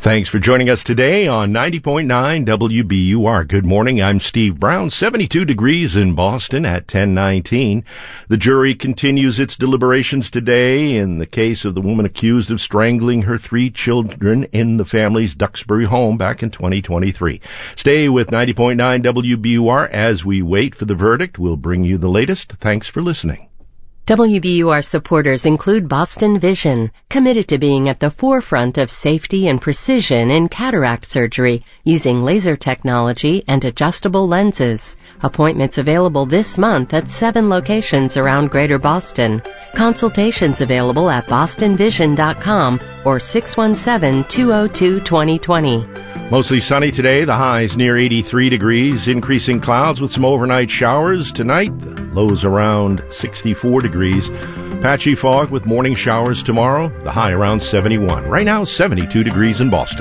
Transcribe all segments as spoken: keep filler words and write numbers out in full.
Thanks for joining us today on ninety point nine W B U R. Good morning. I'm Steve Brown. seventy-two degrees in Boston at ten nineteen. The jury continues its deliberations today in the case of the woman accused of strangling her three children in the family's Duxbury home back in twenty twenty-three. Stay with ninety point nine W B U R as we wait for the verdict. We'll bring you the latest. Thanks for listening. W B U R supporters include Boston Vision, committed to being at the forefront of safety and precision in cataract surgery using laser technology and adjustable lenses. Appointments available this month at seven locations around Greater Boston. Consultations available at boston vision dot com or six one seven, two oh two, two oh two oh. Mostly sunny today. The high's near eighty-three degrees. Increasing clouds with some overnight showers tonight. The lows around sixty-four degrees. Patchy fog with morning showers tomorrow. The high around seventy-one. Right now, seventy-two degrees in Boston.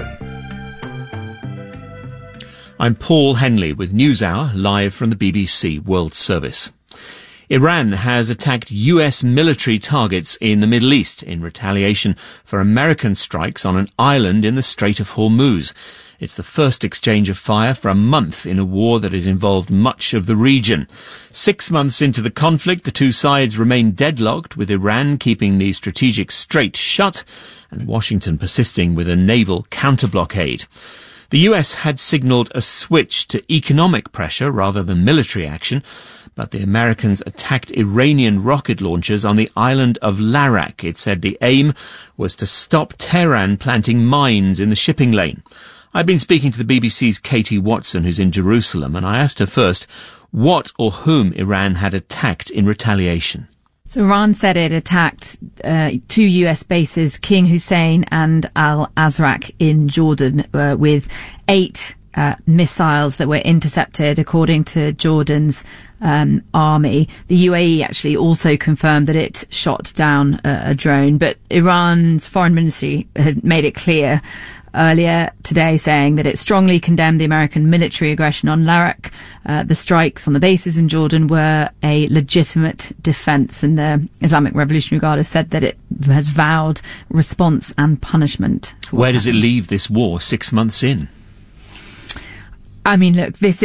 I'm Paul Henley with NewsHour, live from the B B C World Service. Iran has attacked U S military targets in the Middle East in retaliation for American strikes on an island in the Strait of Hormuz. It's the first exchange of fire for a month in a war that has involved much of the region. Six months into the conflict, the two sides remain deadlocked, with Iran keeping the strategic strait shut and Washington persisting with a naval counter-blockade. The U S had signalled a switch to economic pressure rather than military action, but the Americans attacked Iranian rocket launchers on the island of Larak. It said the aim was to stop Tehran planting mines in the shipping lane. I've been speaking to the B B C's Katie Watson, who's in Jerusalem, and I asked her first what or whom Iran had attacked in retaliation. So Iran said it attacked uh, two U S bases, King Hussein and Al-Azraq in Jordan, uh, with eight uh, missiles that were intercepted, according to Jordan's um, army. The U A E actually also confirmed that it shot down a, a drone, but Iran's foreign ministry has made it clear earlier today, saying that it strongly condemned the American military aggression on Larak. Uh, the strikes on the bases in Jordan were a legitimate defence, and the Islamic Revolutionary Guard has said that it has vowed response and punishment. Where does it leave this war six months in? I mean, look, this